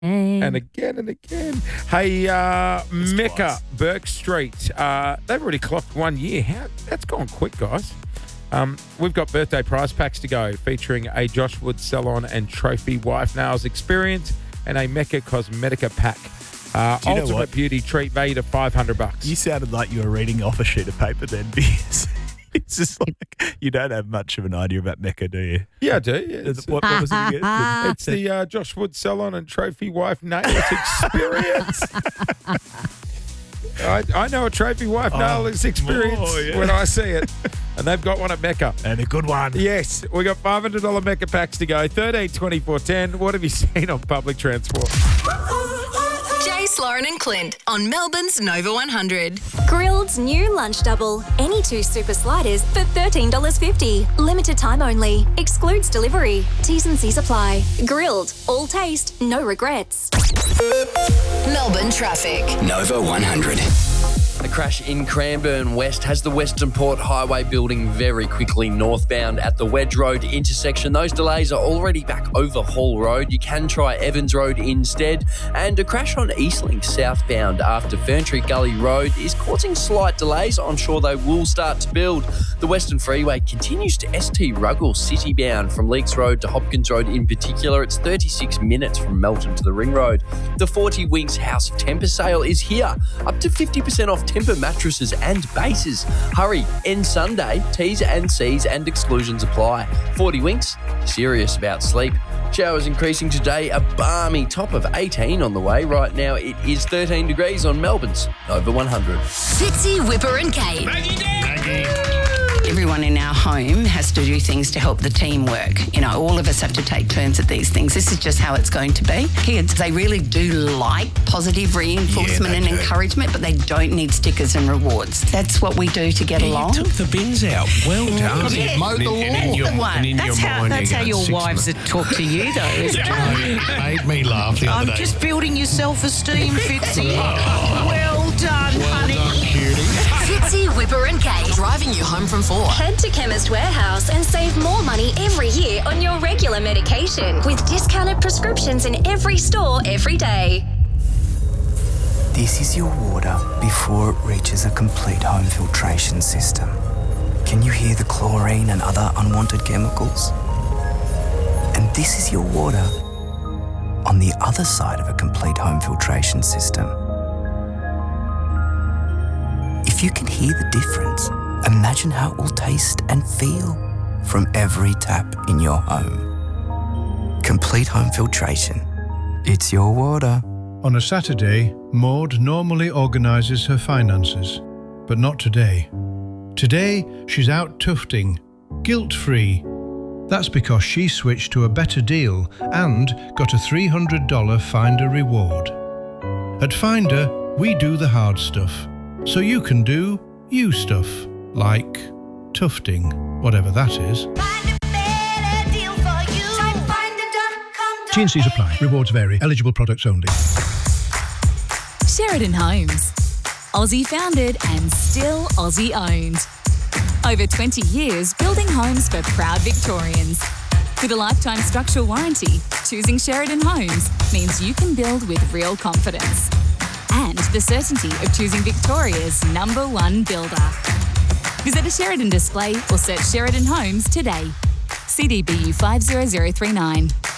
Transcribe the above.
And again and again. Hey, Mecca, Burke Street. They've already clocked 1 year. That's gone quick, guys. We've got birthday prize packs to go featuring a Josh Wood salon and trophy wife nails experience and a Mecca Cosmetica pack. Ultimate beauty treat valued at $500. You sounded like you were reading off a sheet of paper then, because it's just like you don't have much of an idea about Mecca, do you? Yeah, I do. Yeah, what was it again? It's the Josh Wood salon and trophy wife nails experience. I know a trophy wife nail experience when I see it. And they've got one at Mecca. And a good one. Yes. We got $500 Mecca packs to go. 13, 24, 10. What have you seen on public transport? Jace, Lauren and Clint on Melbourne's Nova 100. Grilled's new lunch double. Any two super sliders for $13.50. Limited time only. Excludes delivery. T's and C's apply. Grilled. All taste. No regrets. Melbourne traffic. Nova 100. A crash in Cranbourne West has the Western Port Highway building very quickly northbound at the Wedge Road intersection. Those delays are already back over Hall Road. You can try Evans Road instead. And a crash on Eastlink southbound after Ferntree Gully Road is causing slight delays. I'm sure they will start to build. The Western Freeway continues to ST Ruggles City bound from Leakes Road to Hopkins Road in particular. It's 36 minutes from Melton to the Ring Road. The 40 Winks House of Temper sale is here. Up to 50% off Temper mattresses and bases. Hurry, end Sunday. T's and C's and exclusions apply. 40 Winks, serious about sleep. Showers increasing today, a balmy top of 18 on the way. Right now it is 13 degrees on Melbourne's Nova 100. Fitzy, Whipper and Kate. Maggie. Everyone in our home has to do things to help the team work. You know, all of us have to take turns at these things. This is just how it's going to be. Kids, they really do like positive reinforcement and encouragement, but they don't need stickers and rewards. That's what we do to get along. You took the bins out. Well done. Yeah. Mowed the lawn. That's how your wives talk to you, though, isn't it? Made me laugh the other day. I'm just building your self-esteem, Fitzy. Well done, honey. Well done, cutie. Fitzy, Whipper and Kate. Driving you home from 4. Head to Chemist Warehouse and save more money every year on your regular medication with discounted prescriptions in every store every day. This is your water before it reaches a complete home filtration system. Can you hear the chlorine and other unwanted chemicals? And this is your water on the other side of a complete home filtration system. If you can hear the difference, imagine how it will taste and feel from every tap in your home. Complete home filtration. It's your water. On a Saturday, Maud normally organises her finances, but not today. Today, she's out tufting, guilt-free. That's because she switched to a better deal and got a $300 Finder reward. At Finder, we do the hard stuff, so you can do you stuff, like tufting, whatever that is. T&Cs apply. Rewards vary. Eligible products only. Sheridan Homes. Aussie founded and still Aussie owned. Over 20 years building homes for proud Victorians. With a lifetime structural warranty, choosing Sheridan Homes means you can build with real confidence. And the certainty of choosing Victoria's #1 builder. Visit a Sheridan display or search Sheridan Homes today. CDBU 50039.